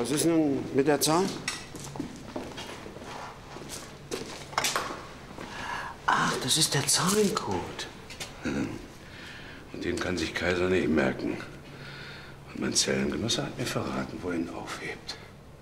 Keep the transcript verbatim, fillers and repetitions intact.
Was ist nun mit der Zahl? Ach, das ist der Zahlencode. Und den kann sich Kaiser nicht merken. Und mein Zellengenosse hat mir verraten, wo er ihn aufhebt.